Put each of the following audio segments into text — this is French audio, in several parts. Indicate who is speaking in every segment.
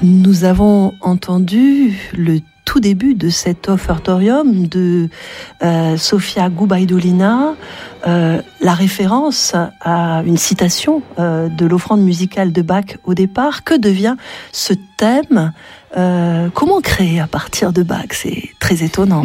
Speaker 1: Nous avons entendu le tout début de cet offertorium de Sofia Gubaidulina, la référence à une citation de l'offrande musicale de Bach au départ. Que devient ce thème ? Comment créer à partir de Bach ? C'est très étonnant.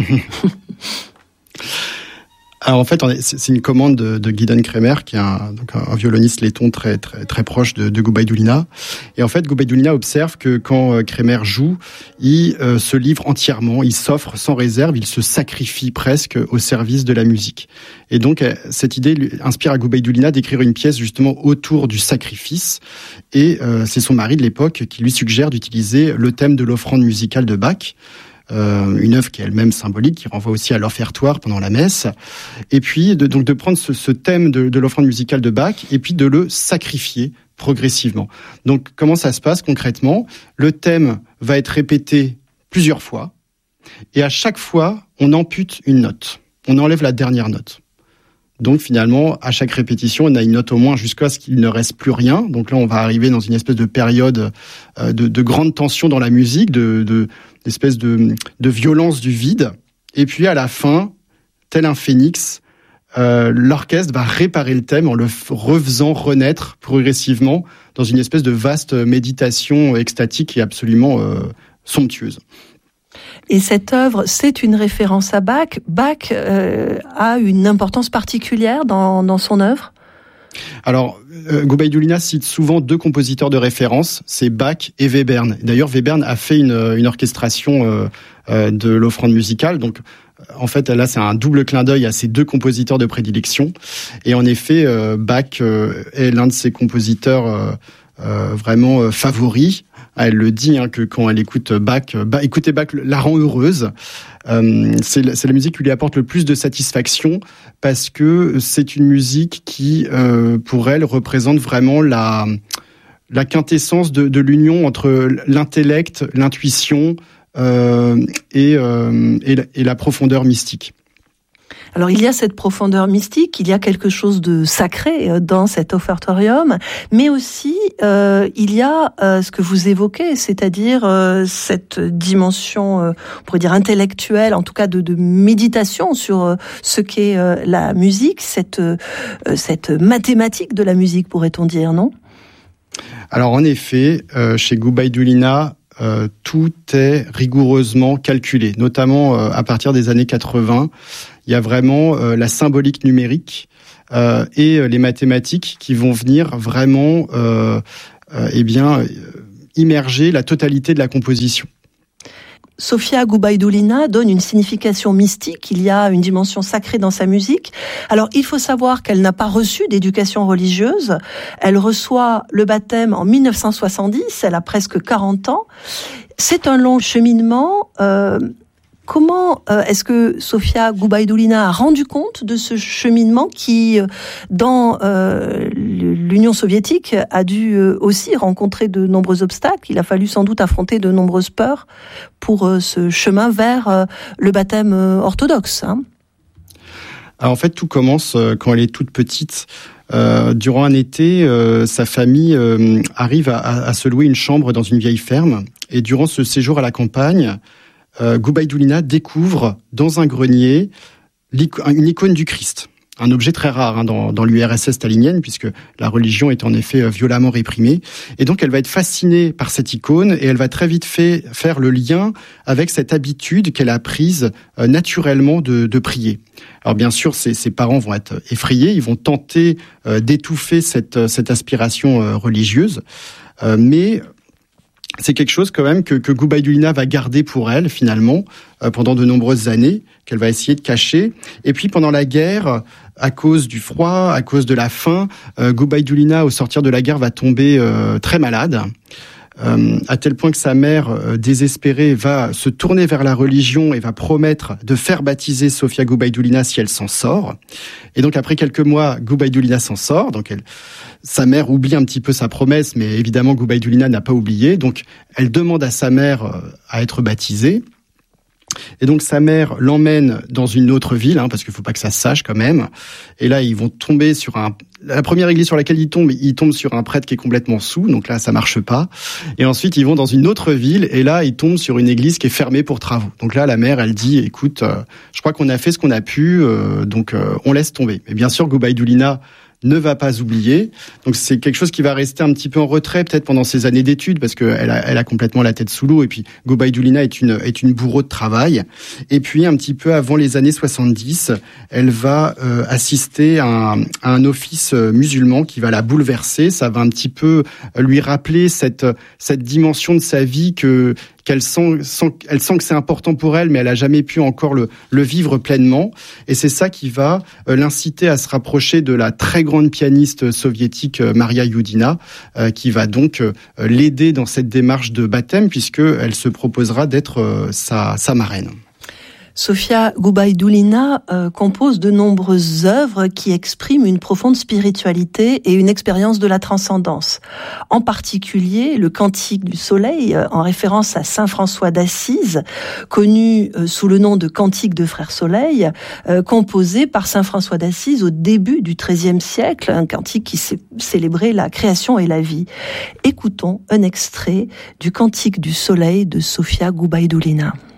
Speaker 2: Alors en fait, c'est une commande de Gideon Kremer, qui est un violoniste letton très proche de Gubaidulina. Et en fait, Gubaidulina observe que quand Kremer joue, il se livre entièrement, il s'offre sans réserve, il se sacrifie presque au service de la musique. Et donc, cette idée lui inspire à Gubaidulina d'écrire une pièce justement autour du sacrifice. Et c'est son mari de l'époque qui lui suggère d'utiliser le thème de l'offrande musicale de Bach. Une œuvre qui est elle-même symbolique, qui renvoie aussi à l'offertoire pendant la messe, et puis de prendre ce thème de l'offrande musicale de Bach, et puis de le sacrifier progressivement. Donc comment ça se passe concrètement ? Le thème va être répété plusieurs fois, et à chaque fois, on ampute une note, on enlève la dernière note. Donc finalement, à chaque répétition, on a une note au moins jusqu'à ce qu'il ne reste plus rien. Donc là, on va arriver dans une espèce de période de grande tension dans la musique, d'espèce de violence du vide. Et puis à la fin, tel un phénix, l'orchestre va réparer le thème en le refaisant renaître progressivement dans une espèce de vaste méditation extatique et absolument somptueuse.
Speaker 1: Et cette œuvre, c'est une référence à Bach. Bach a une importance particulière dans son œuvre ?
Speaker 2: Alors, Gubaidulina cite souvent deux compositeurs de référence, c'est Bach et Webern. D'ailleurs, Webern a fait une orchestration de l'offrande musicale, donc en fait, là, c'est un double clin d'œil à ces deux compositeurs de prédilection. Et en effet, Bach est l'un de ses compositeurs vraiment favoris. Elle le dit que quand elle écoute Bach, écouter Bach la rend heureuse. C'est la musique qui lui apporte le plus de satisfaction parce que c'est une musique qui, pour elle, représente vraiment la quintessence de l'union entre l'intellect, l'intuition et la profondeur mystique.
Speaker 1: Alors il y a cette profondeur mystique, il y a quelque chose de sacré dans cet offertorium, mais aussi il y a ce que vous évoquez, c'est-à-dire cette dimension, on pourrait dire intellectuelle, en tout cas de méditation sur ce qu'est la musique, cette mathématique de la musique, pourrait-on dire, non ?
Speaker 2: Alors en effet, chez Gubaidulina, tout est rigoureusement calculé, notamment à partir des années 80. Il y a vraiment la symbolique numérique et les mathématiques qui vont venir vraiment immerger la totalité de la composition.
Speaker 1: Sofia Gubaidulina donne une signification mystique, il y a une dimension sacrée dans sa musique. Alors, il faut savoir qu'elle n'a pas reçu d'éducation religieuse. Elle reçoit le baptême en 1970, elle a presque 40 ans. C'est un long cheminement. Comment est-ce que Sofia Gubaidulina a rendu compte de ce cheminement qui, dans l'Union soviétique, a dû aussi rencontrer de nombreux obstacles. Il a fallu sans doute affronter de nombreuses peurs pour ce chemin vers le baptême orthodoxe.
Speaker 2: Alors en fait, tout commence quand elle est toute petite. Durant un été, sa famille arrive à se louer une chambre dans une vieille ferme. Et durant ce séjour à la campagne, Gubaidulina découvre dans un grenier une icône du Christ, un objet très rare dans l'URSS stalinienne, puisque la religion est en effet violemment réprimée. Et donc elle va être fascinée par cette icône et elle va très vite faire le lien avec cette habitude qu'elle a prise naturellement de prier. Alors bien sûr, ses parents vont être effrayés, ils vont tenter d'étouffer cette aspiration religieuse, mais c'est quelque chose quand même que Gubaidulina va garder pour elle finalement pendant de nombreuses années, qu'elle va essayer de cacher. Et puis pendant la guerre, à cause du froid, à cause de la faim, Gubaidulina au sortir de la guerre va tomber très malade. À tel point que sa mère, désespérée, va se tourner vers la religion et va promettre de faire baptiser Sofia Gubaidulina si elle s'en sort. Et donc après quelques mois, Gubaidulina s'en sort. Donc sa mère oublie un petit peu sa promesse, mais évidemment Gubaidulina n'a pas oublié. Donc elle demande à sa mère à être baptisée. Et donc sa mère l'emmène dans une autre ville, parce qu'il faut pas que ça se sache quand même. Et là, ils vont tomber sur la première église sur laquelle ils tombent sur un prêtre qui est complètement saoul, donc là ça marche pas. Et ensuite ils vont dans une autre ville et là ils tombent sur une église qui est fermée pour travaux. Donc là la mère elle dit écoute, je crois qu'on a fait ce qu'on a pu, donc on laisse tomber. Mais bien sûr Goubaïdoulina ne va pas oublier. Donc c'est quelque chose qui va rester un petit peu en retrait peut-être pendant ses années d'études parce que elle a complètement la tête sous l'eau et puis Goubaïdoulina est une bourreau de travail. Et puis un petit peu avant les années 70, elle va assister à un office musulman qui va la bouleverser. Ça va un petit peu lui rappeler cette dimension de sa vie qu'elle sent que c'est important pour elle, mais elle a jamais pu encore le vivre pleinement. Et c'est ça qui va l'inciter à se rapprocher de la très grande pianiste soviétique Maria Youdina, qui va donc l'aider dans cette démarche de baptême, puisqu'elle se proposera d'être sa marraine.
Speaker 1: Sofia Goubaïdoulina compose de nombreuses œuvres qui expriment une profonde spiritualité et une expérience de la transcendance. En particulier, le Cantique du Soleil, en référence à saint François d'Assise, connu sous le nom de Cantique de Frère Soleil, composé par saint François d'Assise au début du XIIIe siècle, un cantique qui célébrait la création et la vie. Écoutons un extrait du Cantique du Soleil de Sofia Goubaïdoulina.